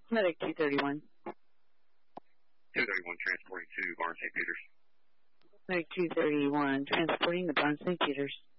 Medic 231. 231 transporting to Barnes St. Peters. Medic 231 transporting to Barnes St. Peters.